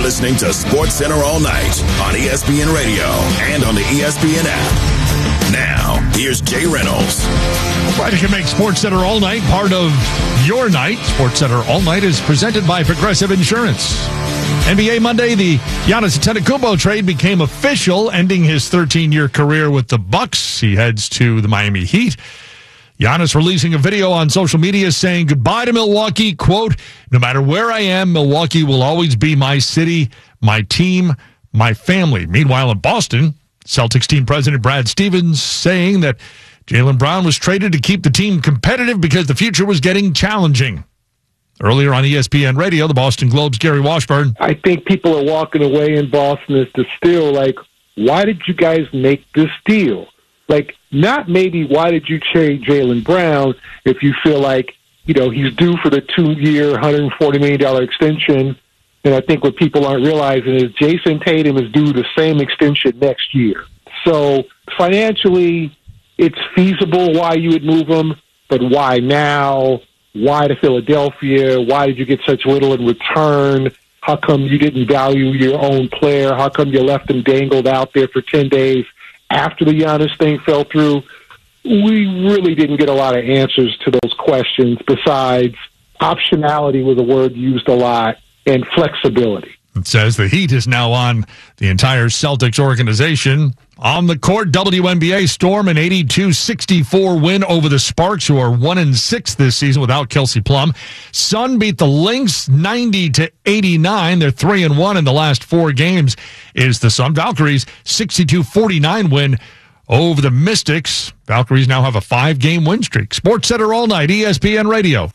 listening to SportsCenter All Night on ESPN Radio and on the ESPN app. Now, here's Jay Reynolds. Glad you can make SportsCenter All Night part of your night. SportsCenter All Night is presented by Progressive Insurance. NBA Monday, the Giannis Antetokounmpo trade became official, ending his 13-year career with the Bucks. He heads to the Miami Heat. Giannis releasing a video on social media saying goodbye to Milwaukee. Quote, no matter where I am, Milwaukee will always be my city, my team, my family. Meanwhile, in Boston, Celtics team president Brad Stevens saying that Jaylen Brown was traded to keep the team competitive because the future was getting challenging. Earlier on ESPN Radio, the Boston Globe's Gary Washburn. I think people are walking away in Boston as to still like, why did you guys make this deal? Like, not maybe why did you trade Jaylen Brown if you feel like, you know, he's due for the 2-year, $140 million extension. And I think what people aren't realizing is Jason Tatum is due the same extension next year. So financially, it's feasible why you would move him, but why now? Why to Philadelphia? Why did you get such little in return? How come you didn't value your own player? How come you left him dangled out there for 10 days after the Giannis thing fell through? We really didn't get a lot of answers to those questions besides optionality was a word used a lot, and flexibility. It says the heat is now on the entire Celtics organization. On the court, WNBA Storm an 82-64 win over the Sparks, who are 1-6 this season without Kelsey Plum. Sun beat the Lynx 90-89. They're 3-1 in the last 4 games. Is the Sun Valkyries 62-49 win over the Mystics. Valkyries now have a 5-game win streak. SportsCenter All Night, ESPN Radio.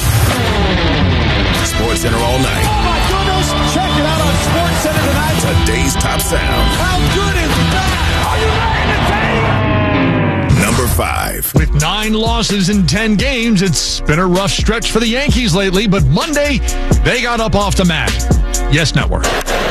SportsCenter All Night. Oh my goodness! Check it out on SportsCenter tonight. Today's top sound. How good is that? Are you ready to take? Number 5. With 9 losses in 10 games, it's been a rough stretch for the Yankees lately, but Monday, they got up off the mat. Yes Network.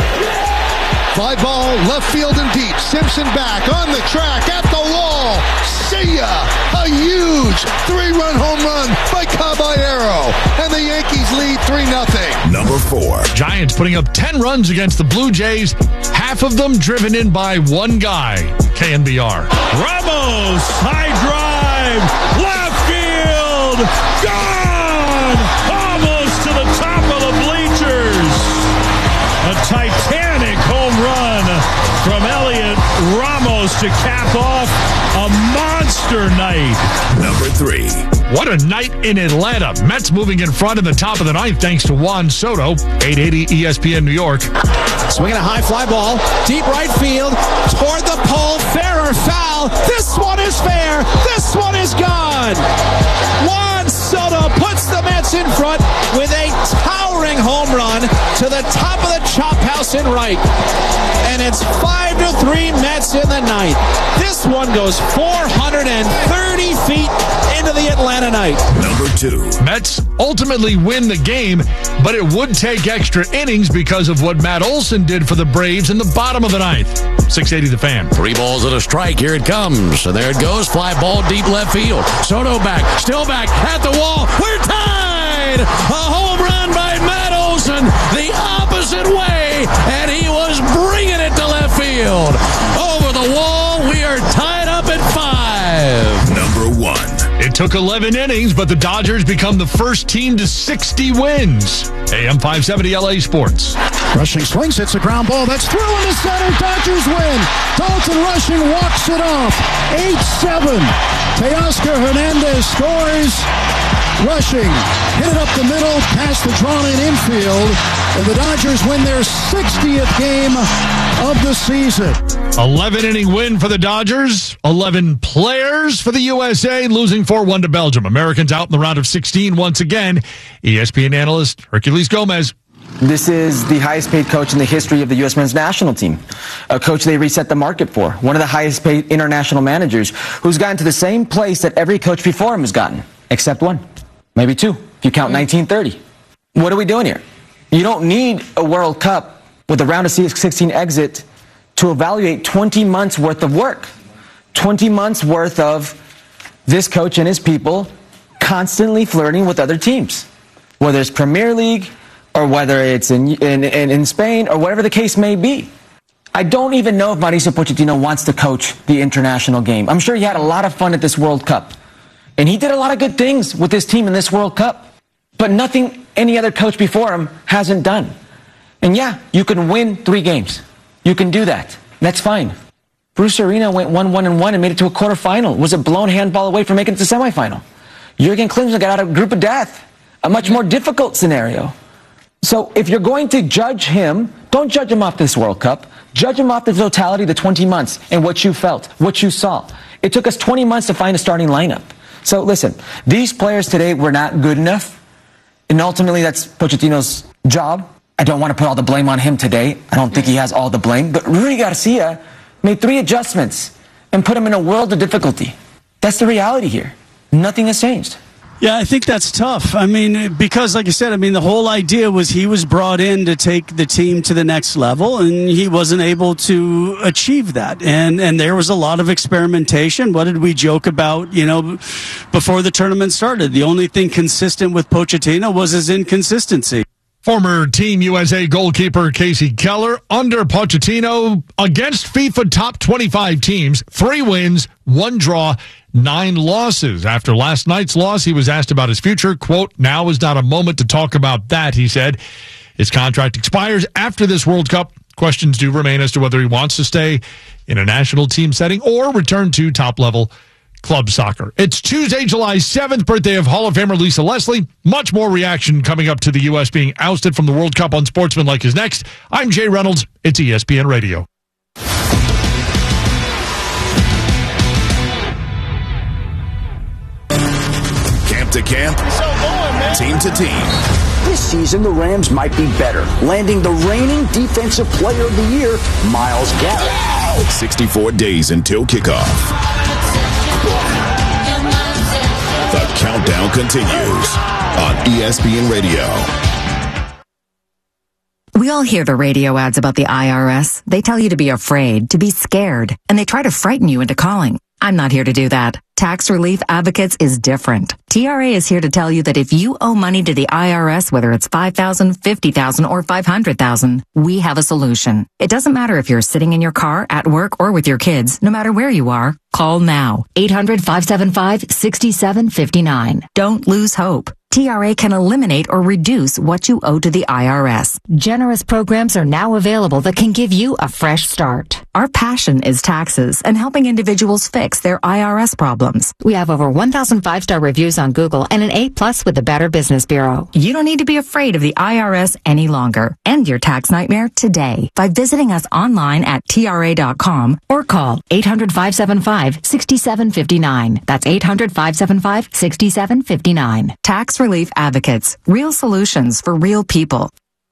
Fly ball, left field and deep. Simpson back on the track, at the wall. See ya! A huge 3-run home run by Caballero. And the Yankees lead 3-0. Number 4. Giants putting up 10 runs against the Blue Jays, half of them driven in by one guy, KNBR. Ramos, high drive, left field, gone! Almost to the top of the bleachers. A titanic home run from Elliot Ramos to cap off a monster night. Number 3. What a night in Atlanta. Mets moving in front in the top of the 9th thanks to Juan Soto. 880 ESPN New York. Swinging a high fly ball, deep right field, toward the pole, fair or foul. This one is fair. This one is gone. Juan Soto puts the Mets in front with a towering home run to the top of the chop house in right. And it's 5-3 Mets in the 9th. This one goes 430 feet into the Atlanta night. Number 2. Mets ultimately win the game, but it would take extra innings because of what Matt Olson did for the Braves in the bottom of the 9th. 680 The Fan. 3 balls and a strike. Here it comes. And there it goes. Fly ball deep left field. Soto back. Still back at the wall. We're tied. A home run by Matt Olson the opposite way. And he was bringing it to left field. Over the wall. We are tied up at 5. Number 1. It took 11 innings, but the Dodgers become the first team to 60 wins. AM 570 LA Sports. Rushing swings, hits a ground ball. That's through into center. Dodgers win. Dalton Rushing walks it off. 8-7. Teoscar Hernandez scores. Rushing hit it up the middle, past the drawn-in infield, and the Dodgers win their 60th game of the season. 11-inning win for the Dodgers. 11 players for the USA, losing 4-1 to Belgium. Americans out in the round of 16 once again. ESPN analyst Herculez Gomez. This is the highest paid coach in the history of the U.S. men's national team. A coach they reset the market for. One of the highest paid international managers who's gotten to the same place that every coach before him has gotten, except one. Maybe 2, if you count 1930. What are we doing here? You don't need a World Cup with a round of 16 exit to evaluate 20 months worth of work. 20 months worth of this coach and his people constantly flirting with other teams. Whether it's Premier League, or whether it's in Spain, or whatever the case may be. I don't even know if Mauricio Pochettino wants to coach the international game. I'm sure he had a lot of fun at this World Cup. And he did a lot of good things with his team in this World Cup. But nothing any other coach before him hasn't done. And yeah, you can win 3 games. You can do that. That's fine. Bruce Arena went 1-1-1 and made it to a quarterfinal. Was a blown handball away from making it to the semifinal. Jurgen Klinsmann got out of group of death. A much more difficult scenario. So if you're going to judge him, don't judge him off this World Cup. Judge him off the totality of the 20 months and what you felt, what you saw. It took us 20 months to find a starting lineup. So listen, these players today were not good enough. And ultimately, that's Pochettino's job. I don't want to put all the blame on him today. I don't think he has all the blame. But Rudi Garcia made 3 adjustments and put him in a world of difficulty. That's the reality here. Nothing has changed. Yeah, I think that's tough. I mean, because like I said, the whole idea was he was brought in to take the team to the next level, and he wasn't able to achieve that. And there was a lot of experimentation. What did we joke about, before the tournament started? The only thing consistent with Pochettino was his inconsistency. Former Team USA goalkeeper Casey Keller under Pochettino against FIFA top 25 teams, 3 wins, 1 draw, 9 losses. After last night's loss, he was asked about his future. Quote, "Now is not a moment to talk about that," he said. His contract expires after this World Cup. Questions do remain as to whether he wants to stay in a national team setting or return to top-level club soccer. It's Tuesday, July 7th, birthday of Hall of Famer Lisa Leslie. Much more reaction coming up to the U.S. being ousted from the World Cup on Sportsmanlike is next. I'm Jay Reynolds. It's ESPN Radio. Camp to camp, team to team. This season, the Rams might be better, landing the reigning Defensive Player of the Year, Myles Garrett. 64 days until kickoff. The countdown continues on ESPN Radio. We all hear the radio ads about the IRS. They tell you to be afraid, to be scared, and they try to frighten you into calling. I'm not here to do that. Tax Relief Advocates is different. TRA is here to tell you that if you owe money to the IRS, whether it's $5,000, $50,000, or $500,000, we have a solution. It doesn't matter if you're sitting in your car, at work, or with your kids. No matter where you are, call now. 800-575-6759. Don't lose hope. TRA can eliminate or reduce what you owe to the IRS. Generous programs are now available that can give you a fresh start. Our passion is taxes and helping individuals fix their IRS problems. We have over 1,000 5-star reviews on Google and an A+ with the Better Business Bureau. You don't need to be afraid of the IRS any longer. End your tax nightmare today by visiting us online at TRA.com or call 800-575-6759. That's 800-575-6759. Tax Relief Advocates. Real solutions for real people.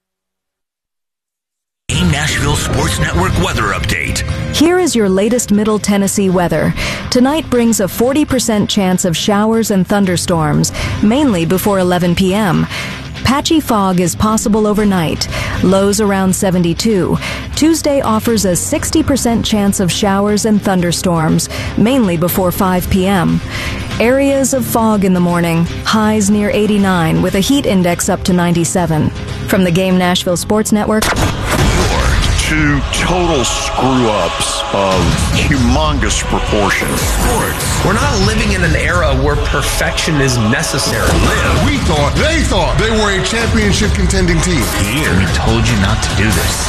A Nashville Sports Network weather update. Here is your latest Middle Tennessee weather. Tonight brings a 40% chance of showers and thunderstorms, mainly before 11 p.m. Patchy fog is possible overnight. Lows around 72. Tuesday offers a 60% chance of showers and thunderstorms, mainly before 5 p.m. Areas of fog in the morning. Highs near 89 with a heat index up to 97. From the Game Nashville Sports Network. Two total screw-ups of humongous proportions. Sports. We're not living in an era where perfection is necessary. They thought they were a championship contending team. Here, we told you not to do this.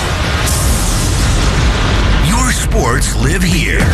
Your sports live here.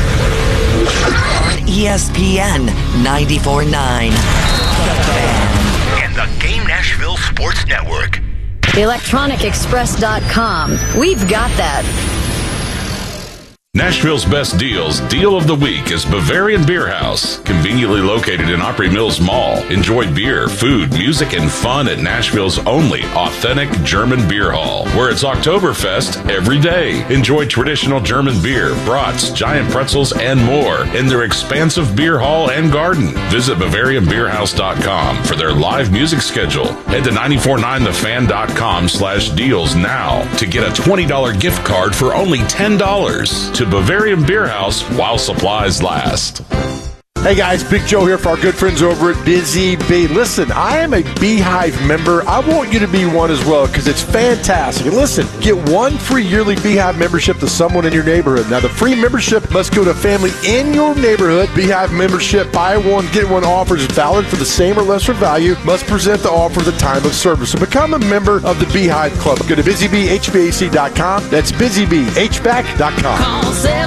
On ESPN 94.9. And the Game Nashville Sports Network. ElectronicExpress.com. We've got that. Nashville's best deals. Deal of the week is Bavarian Beer House, conveniently located in Opry Mills Mall. Enjoy beer, food, music, and fun at Nashville's only authentic German beer hall, where it's Oktoberfest every day. Enjoy traditional German beer, brats, giant pretzels, and more in their expansive beer hall and garden. Visit BavarianBeerHouse.com for their live music schedule. Head to 949thefan.com/deals now to get a $20 gift card for only $10 to Bavarian Beer House while supplies last. Hey guys, Big Joe here for our good friends over at Busy Bee. Listen, I am a Beehive member. I want you to be one as well because it's fantastic. And listen, get one free yearly Beehive membership to someone in your neighborhood. Now, the free membership must go to a family in your neighborhood. Beehive membership, buy one, get one offers valid for the same or lesser value. Must present the offer at the time of service. So become a member of the Beehive Club. Go to busybeehvac.com. That's busybeehvac.com. Call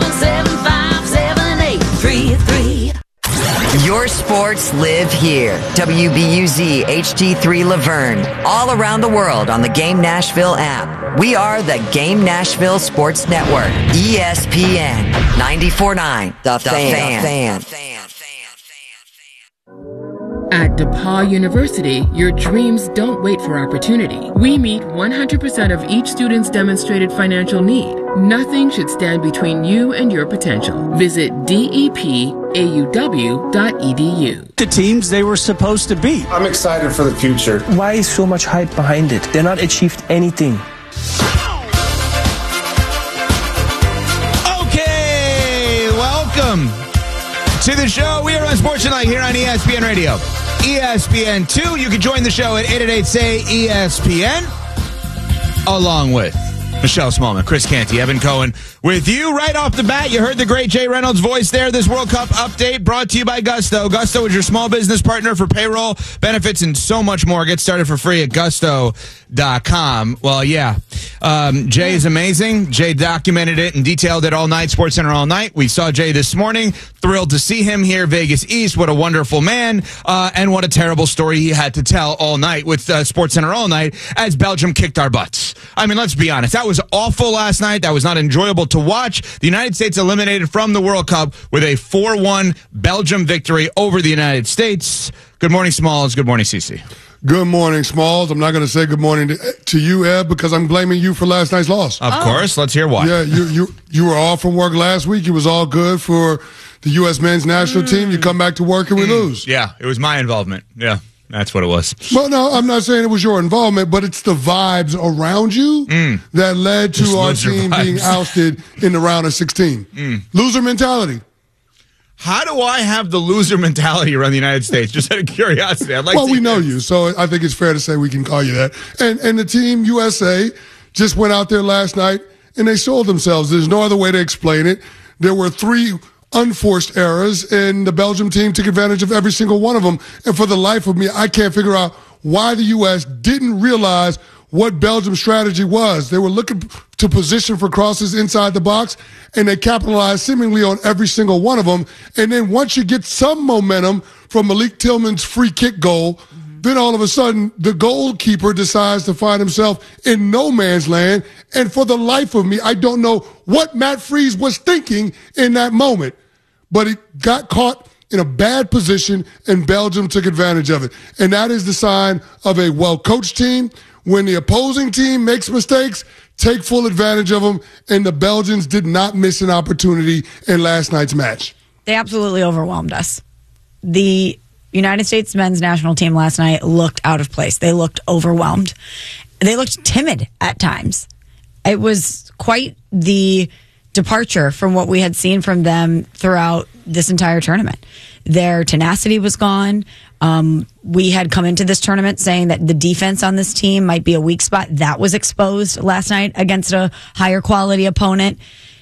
775-7833. Your sports live here. WBUZ HD3 Laverne. All around the world on the Game Nashville app. We are the Game Nashville Sports Network. ESPN 94.9. The Fan. At DePaul University, your dreams don't wait for opportunity. We meet 100% of each student's demonstrated financial need. Nothing should stand between you and your potential. Visit depauw.edu. The teams they were supposed to beat. I'm excited for the future. Why is so much hype behind it? They're not achieved anything. Okay, welcome to the show. We are on Sports Tonight here on ESPN Radio. ESPN2. You can join the show at 888-SAY-ESPN along with Michelle Smallman, Chris Canty, Evan Cohen with you right off the bat. You heard the great Jay Reynolds' voice there. This World Cup update brought to you by Gusto. Gusto is your small business partner for payroll, benefits, and so much more. Get started for free at gusto.com. Well, yeah. Jay is amazing. Jay documented it and detailed it all night, SportsCenter all night. We saw Jay this morning. Thrilled to see him here, Vegas East. What a wonderful man. And what a terrible story he had to tell all night with SportsCenter all night as Belgium kicked our butts. I mean, let's be honest. That was awful last night. That was not enjoyable to watch. The United States eliminated from the World Cup with a 4-1 Belgium victory over the United States. Good morning, Smalls. Good morning, Cece. Good morning, Smalls. I'm not going to say good morning to you, Ed, because I'm blaming you for last night's loss. Of course. Let's hear why. Yeah, you were off from work last week. It was all good for the U.S. men's national team. You come back to work and we lose. Yeah, it was my involvement. Yeah. That's what it was. Well, no, I'm not saying it was your involvement, but it's the vibes around you that led to our team being ousted in the round of 16. Loser mentality. How do I have the loser mentality around the United States? Just out of curiosity. We know you, so I think it's fair to say we can call you that. And the team USA just went out there last night and they sold themselves. There's no other way to explain it. There were 3 unforced errors, and the Belgium team took advantage of every single one of them. And for the life of me, I can't figure out why the U.S. didn't realize what Belgium's strategy was. They were looking to position for crosses inside the box, and they capitalized seemingly on every single one of them. And then once you get some momentum from Malik Tillman's free kick goal, then all of a sudden the goalkeeper decides to find himself in no man's land. And for the life of me, I don't know what Matt Freese was thinking in that moment. But he got caught in a bad position, and Belgium took advantage of it. And that is the sign of a well-coached team. When the opposing team makes mistakes, take full advantage of them, and the Belgians did not miss an opportunity in last night's match. They absolutely overwhelmed us. The United States men's national team last night looked out of place. They looked overwhelmed. They looked timid at times. It was quite the departure from what we had seen from them throughout this entire tournament. Their tenacity was gone. We had come into this tournament saying that the defense on this team might be a weak spot. That was exposed last night against a higher quality opponent.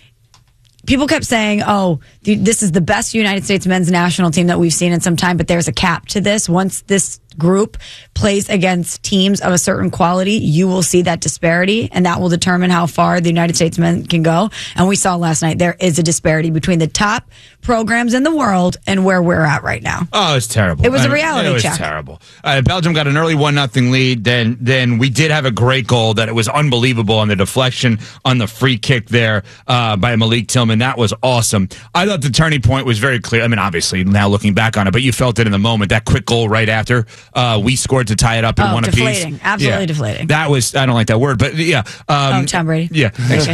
People kept saying, this is the best United States men's national team that we've seen in some time, but there's a cap to this. Once this group plays against teams of a certain quality, you will see that disparity, and that will determine how far the United States men can go. And we saw last night there is a disparity between the top programs in the world and where we're at right now. Oh, it's terrible. It was a reality check. It was terrible. Belgium got an early 1-0 lead. Then we did have a great goal that it was unbelievable on the deflection on the free kick there by Malik Tillman. That was awesome. I thought the turning point was very clear. I mean, obviously, now looking back on it, but you felt it in the moment. That quick goal right after we scored to tie it up in one deflating. apiece. Absolutely deflating. That was, I don't like that word, but yeah. Tom Brady. Yeah.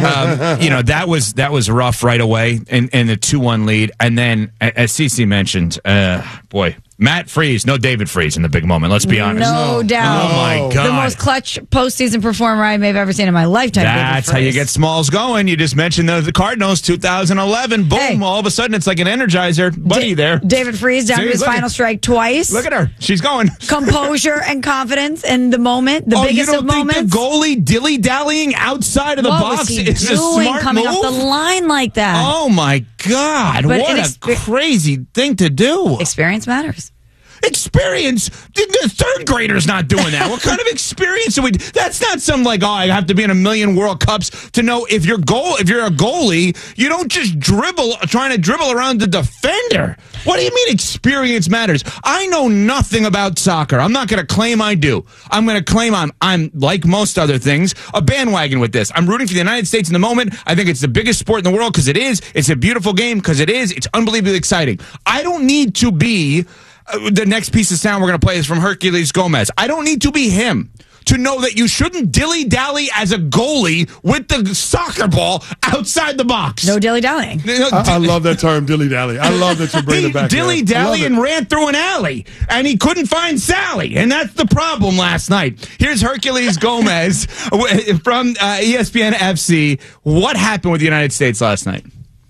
That was rough right away in the 2-1 lead. And then, as Cece mentioned, boy, Matt Freese, no David Freese in the big moment. Let's be honest. No doubt. Oh, my God. The most clutch postseason performer I may have ever seen in my lifetime. That's how you get Smalls going. You just mentioned the Cardinals, 2011. Boom. All of a sudden, it's like an energizer. Buddy there. David Freese down to his final strike twice. Look at her. She's going. Composure and confidence in the moment. The biggest of moments. You don't think the goalie dilly-dallying outside of the box is a smart coming move? Up the line like that? Oh, my God. But what a crazy thing to do. Experience matters. Experience? The third grader's not doing that. What kind of experience are we? That's not some I have to be in a million World Cups to know if you're a goalie, you don't just trying to dribble around the defender. What do you mean experience matters? I know nothing about soccer. I'm not going to claim I do. I'm going to claim I'm like most other things, a bandwagon with this. I'm rooting for the United States in the moment. I think it's the biggest sport in the world because it is. It's a beautiful game because it is. It's unbelievably exciting. I don't need to be... the next piece of sound we're going to play is from Herculez Gomez. I don't need to be him to know that you shouldn't dilly-dally as a goalie with the soccer ball outside the box. No dilly-dallying. I love that term, dilly-dally. I love that you bring it back. Dilly-dally and ran through an alley, and he couldn't find Sally, and that's the problem last night. Here's Herculez Gomez from ESPN FC. What happened with the United States last night?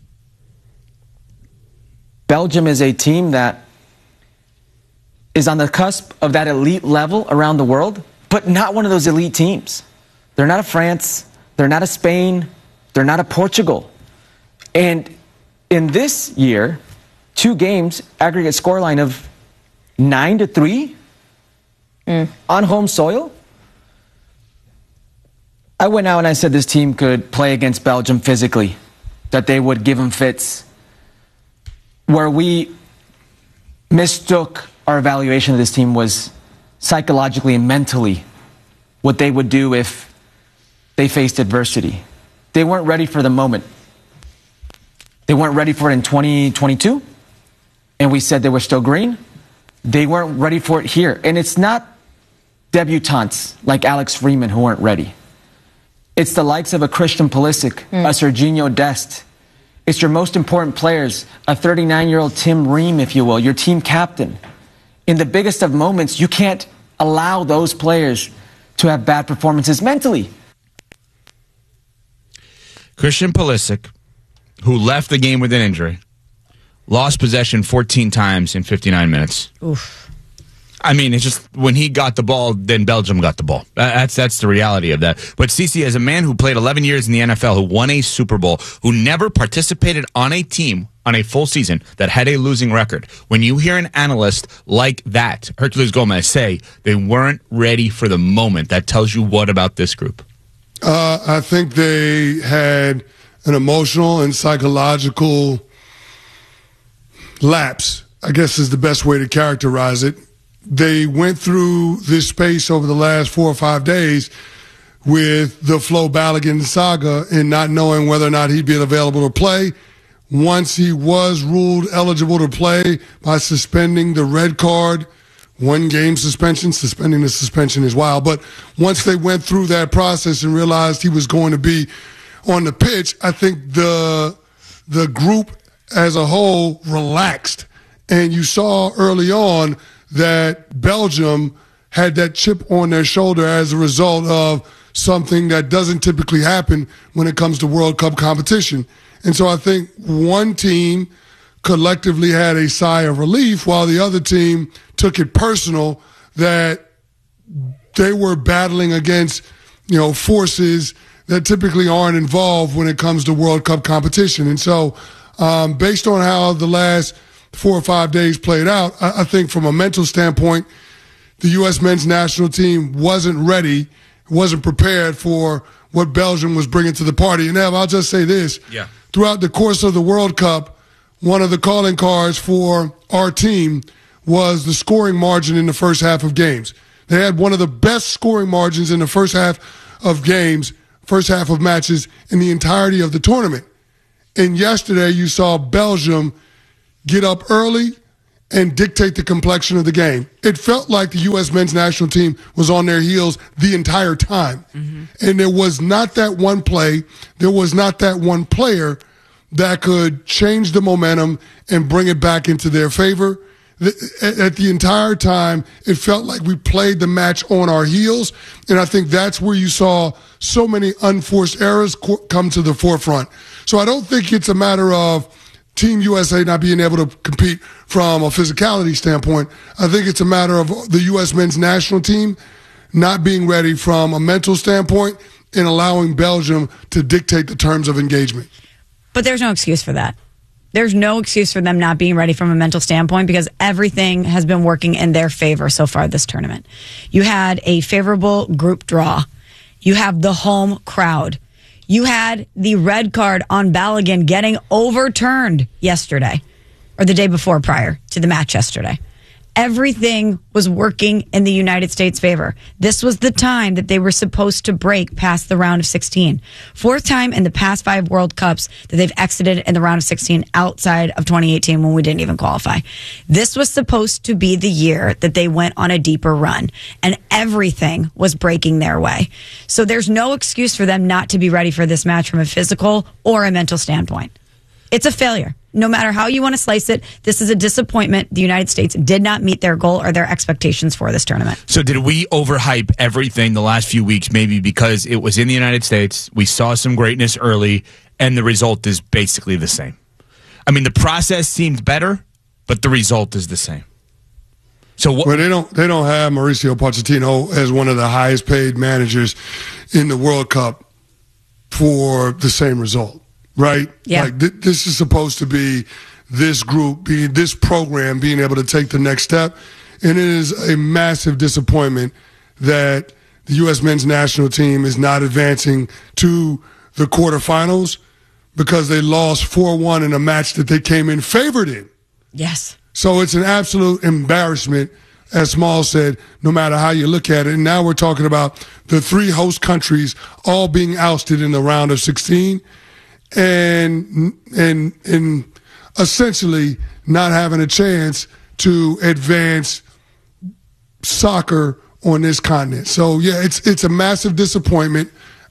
Belgium is a team that is on the cusp of that elite level around the world, but not one of those elite teams. They're not a France. They're not a Spain. They're not a Portugal. And in this year, 2 games, aggregate scoreline of 9-3 on home soil. I went out and I said this team could play against Belgium physically, that they would give them fits. Where we mistook our evaluation of this team was psychologically and mentally what they would do if they faced adversity. They weren't ready for the moment. They weren't ready for it in 2022, and we said they were still green. They weren't ready for it here. And it's not debutantes like Alex Freeman who weren't ready. It's the likes of a Christian Pulisic, a Serginho Dest. It's your most important players, a 39-year-old Tim Ream, if you will, your team captain. In the biggest of moments, you can't allow those players to have bad performances mentally. Christian Pulisic, who left the game with an injury, lost possession 14 times in 59 minutes. Oof. I mean, it's just when he got the ball, then Belgium got the ball. That's the reality of that. But Cece, as a man who played 11 years in the NFL, who won a Super Bowl, who never participated on a team on a full season that had a losing record, when you hear an analyst like that, Herculez Gomez, say they weren't ready for the moment, that tells you what about this group? I think they had an emotional and psychological lapse, I guess is the best way to characterize it. They went through this space over the last 4 or 5 days with the Flo Balogun saga and not knowing whether or not he'd be available to play. Once he was ruled eligible to play by suspending the red card, 1 game suspension, suspending the suspension is wild. But once they went through that process and realized he was going to be on the pitch, I think the group as a whole relaxed. And you saw early on that Belgium had that chip on their shoulder as a result of something that doesn't typically happen when it comes to World Cup competition. And so I think one team collectively had a sigh of relief while the other team took it personal that they were battling against, forces that typically aren't involved when it comes to World Cup competition. And so based on how the last 4 or 5 days played out, I think from a mental standpoint, the U.S. men's national team wasn't ready, wasn't prepared for what Belgium was bringing to the party. And Ev, I'll just say this. Yeah. Throughout the course of the World Cup, one of the calling cards for our team was the scoring margin in the first half of games. They had one of the best scoring margins in the first half of games, first half of matches in the entirety of the tournament. And yesterday you saw Belgium get up early and dictate the complexion of the game. It felt like the U.S. men's national team was on their heels the entire time. Mm-hmm. And there was not that one play, there was not that one player that could change the momentum and bring it back into their favor. at the entire time, it felt like we played the match on our heels. And I think that's where you saw so many unforced errors come to the forefront. So I don't think it's a matter of Team USA not being able to compete from a physicality standpoint. I think it's a matter of the U.S. men's national team not being ready from a mental standpoint and allowing Belgium to dictate the terms of engagement. But there's no excuse for that. There's no excuse for them not being ready from a mental standpoint because everything has been working in their favor so far this tournament. You had a favorable group draw. You have the home crowd. You had the red card on Balogun getting overturned yesterday or the day before prior to the match yesterday. Everything was working in the United States' favor. This was the time that they were supposed to break past the round of 16. Fourth time in the past 5 World Cups that they've exited in the round of 16 outside of 2018 when we didn't even qualify. This was supposed to be the year that they went on a deeper run, and everything was breaking their way. So there's no excuse for them not to be ready for this match from a physical or a mental standpoint. It's a failure. No matter how you want to slice it, this is a disappointment. The United States did not meet their goal or their expectations for this tournament. So did we overhype everything the last few weeks, maybe because it was in the United States, we saw some greatness early, and the result is basically the same? I mean, the process seemed better, but the result is the same. So well, they don't have Mauricio Pochettino as one of the highest paid managers in the World Cup for the same result. Right? Yeah. Like this is supposed to be this group, this program being able to take the next step. And it is a massive disappointment that the U.S. men's national team is not advancing to the quarterfinals because they lost 4-1 in a match that they came in favored in. Yes. So it's an absolute embarrassment, as Small said, no matter how you look at it. And now we're talking about the 3 host countries all being ousted in the round of 16. And essentially not having a chance to advance soccer on this continent. So yeah, it's a massive disappointment,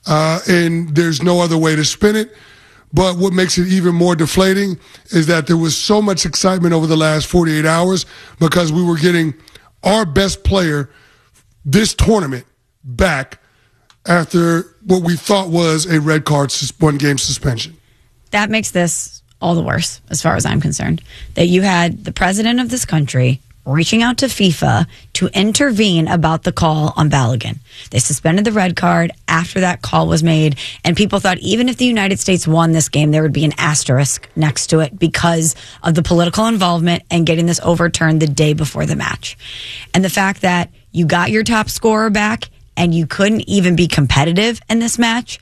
and there's no other way to spin it. But what makes it even more deflating is that there was so much excitement over the last 48 hours because we were getting our best player this tournament back after what we thought was a red card 1-game suspension. That makes this all the worse, as far as I'm concerned. That you had the president of this country reaching out to FIFA to intervene about the call on Balogun. They suspended the red card after that call was made, and people thought even if the United States won this game, there would be an asterisk next to it because of the political involvement and getting this overturned the day before the match. And the fact that you got your top scorer back and you couldn't even be competitive in this match,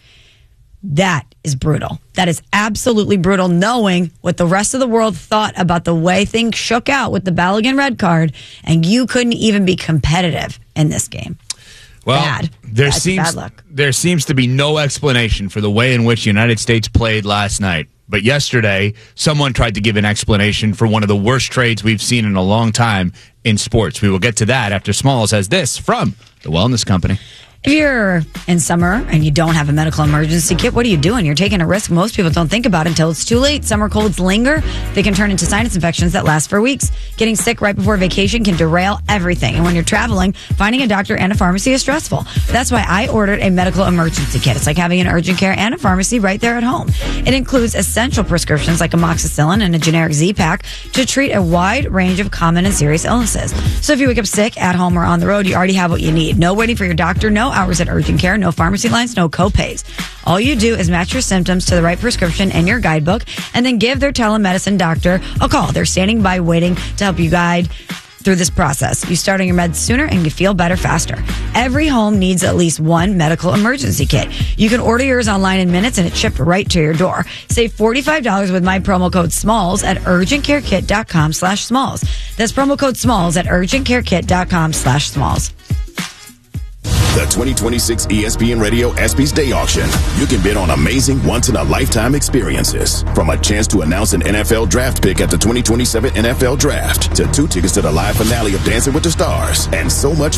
that is brutal. That is absolutely brutal, knowing what the rest of the world thought about the way things shook out with the Balogun red card, and you couldn't even be competitive in this game. Well, bad luck. There seems to be no explanation for the way in which the United States played last night. But yesterday, someone tried to give an explanation for one of the worst trades we've seen in a long time in sports. We will get to that after Smalls has this from the Wellness Company. If you're in summer and you don't have a medical emergency kit, what are you doing? You're taking a risk most people don't think about until it's too late. Summer colds linger. They can turn into sinus infections that last for weeks. Getting sick right before vacation can derail everything. And when you're traveling, finding a doctor and a pharmacy is stressful. That's why I ordered a medical emergency kit. It's like having an urgent care and a pharmacy right there at home. It includes essential prescriptions like amoxicillin and a generic Z-Pak to treat a wide range of common and serious illnesses. So if you wake up sick at home or on the road, you already have what you need. No waiting for your doctor, no hours at urgent care, no pharmacy lines, no co-pays. All you do is match your symptoms to the right prescription in your guidebook and then give their telemedicine doctor a call. They're standing by waiting to help you guide through this process. You start on your meds sooner and you feel better faster. Every home needs at least one medical emergency kit. You can order yours online in minutes and it's shipped right to your door. Save $45 with my promo code SMALLS at urgentcarekit.com/smalls. That's promo code SMALLS at urgentcarekit.com/smalls. The 2026 ESPN Radio ESPYs Day Auction. You can bid on amazing once-in-a-lifetime experiences. From a chance to announce an NFL draft pick at the 2027 NFL Draft to 2 tickets to the live finale of Dancing with the Stars and so much